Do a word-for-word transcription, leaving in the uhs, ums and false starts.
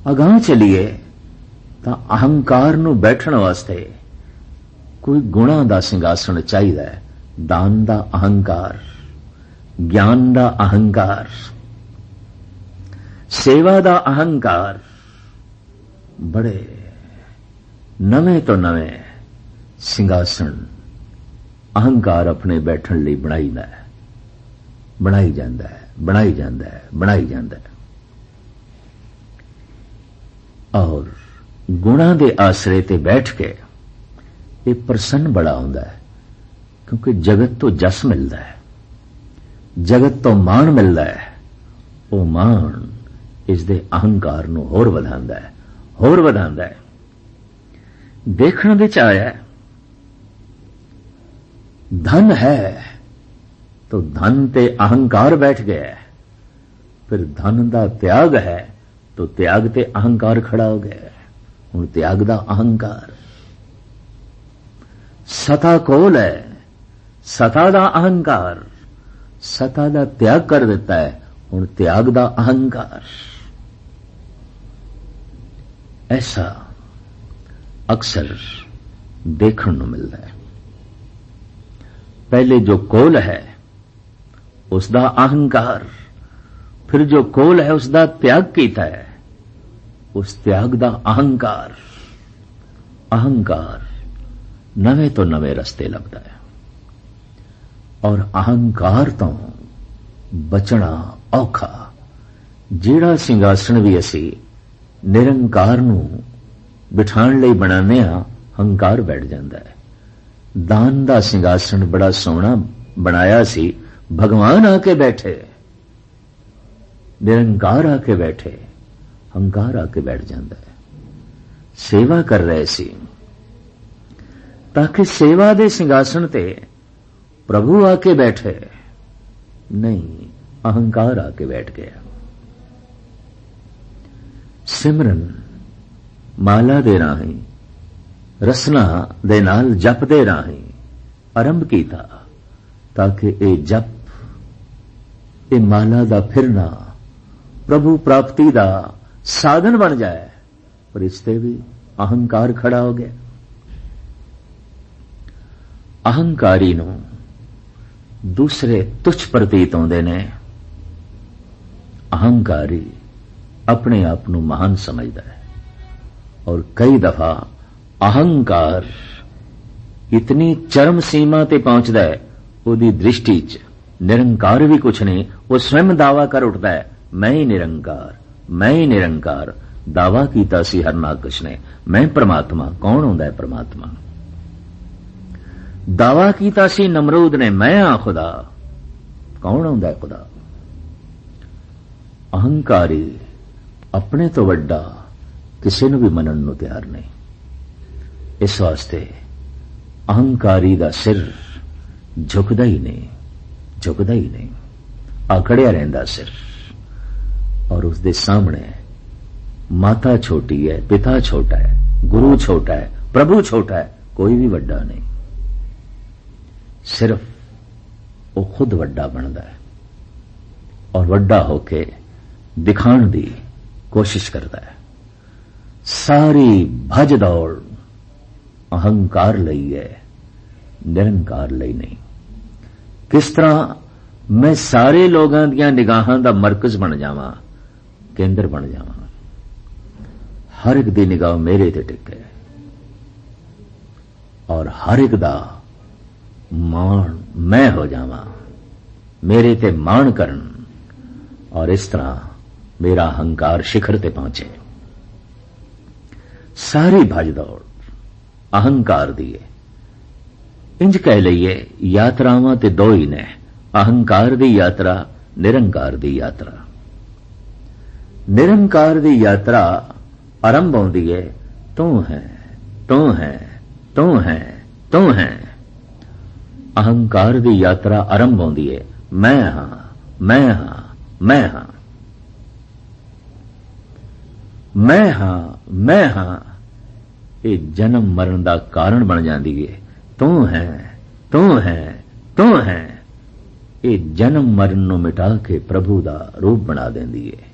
अगां चलीए तां अहंकार नूं बैठण वास्ते कोई गुणा दा सिंघासन चाहिदा है। दान दा अहंकार, ज्ञान दा अहंकार, सेवा दा अहंकार, बड़े नवे तो नवे सिंघासन अहंकार अपने बैठण लई बनाईदा है, बनाई जांदा है, बनाई जांदा है, बनाई जांदा है। और गुणा दे आसरे ते बैठ के ये प्रसन्न बड़ा होंदा है, क्योंकि जगत तो जस मिलदा है, जगत तो मान मिलदा है। वो मान इस दे अहंकार नूं होर वधांदा है, होर वधांदा है। देखण विच आया धन है तो धन ते अहंकार बैठ गया है, फिर धन दा त्याग है तो त्याग ते अहंकार खड़ा हो गया है। हुण त्याग दा अहंकार, सता कोल है, सता दा अहंकार, सता दा त्याग कर दिता है, हुण त्याग दा अहंकार। ऐसा अक्सर देखण नूं मिलदा है। पहले जो कोल है उसदा अहंकार, फिर जो कोल है उसदा त्याग कीता है, उस त्याग दा अहंकार। अहंकार नवे तो नवे रस्ते लभदा है, और अहंकार तो बचना औखा। जिहड़ा सिंघासन भी असी निरंकार नूं बिठाण लई बनाने आ, हंकार बैठ जांदा है। दान दा सिंघासन बड़ा सोहना बनाया सी, भगवान आके बैठे, निरंकार आके बैठे, हंकार आके बैठ जाता है। सेवा कर रहे सी ताकि सेवा दे सिंघासन ते प्रभु आके बैठे, नहीं, अहंकार आके बैठ गया। सिमरन माला दे राही, रसना दे नाल जप दे राही आरंभ कीता, ताकि ए जप, ए माला दा फिरना प्रभु प्राप्ति दा साधन बन जाए। पर इसते भी अहंकार खड़ा हो गया। अहंकारी नूं दूसरे तुच्छ प्रतीत होंदे ने। अहंकारी अपने आप नूं महान समझदा है, और कई दफा अहंकार इतनी चरम सीमा ते पहुंचदा है, उहदी दृष्टि च निरंकार भी कुछ नहीं। वो स्वयं दावा कर उठदा है, मैं ही निरंकार, मैं ही निरंकार। दावा कीता सी हरनाकश ने, मैं परमात्मा। कौन होंदा है परमात्मा? दावा कीता सी नमरूद ने, मैं हां खुदा। कौन होंदा है खुदा? अहंकारी अपने तो वड्डा किसी नूं भी मनण नूं तैयार नहीं। इस वास्ते अहंकारी दा सिर झुकदा ही नहीं, झुकदा ही नहीं, आकड़िया रहिंदा सिर। और उसदे सामने माता छोटी है, पिता छोटा है, गुरु छोटा है, प्रभु छोटा है, कोई भी वड्डा नहीं। सिर्फ वो खुद वड्डा बनदा है, और वड्डा होके दिखाण दी कोशिश करता है। सारी भज दौड़ अहंकार लई है, निरंकार लई नहीं। किस तरह मैं सारे लोगों दियां निगाहां दा मरकज बन जावां, केंद्र बन जावां, हर एक दी निगाह मेरे ते टिके, और हर एक दा मान मैं हो जावां, मेरे ते मान करन, और इस तरह मेरा अहंकार शिखर ते पहुंचे। सारी भज दौड़ अहंकार दी है। इंज कह लईए यात्रावां ते दो ही ने, अहंकार दी यात्रा, निरंकार दी यात्रा। निरंकार दी यात्रा आरंभ होंदी है, तू है, तू है, तू है, तू है। अहंकार दी यात्रा आरंभ होंदी है, मैं हां, मैं हां, मैं हां, मैं हां, मैं हां। ये जन्म मरण दा कारण बन जाती है। तू है, तू है, तू है। ये जन्म मरण नूं मिटा के प्रभु दा रूप बना देंदी है।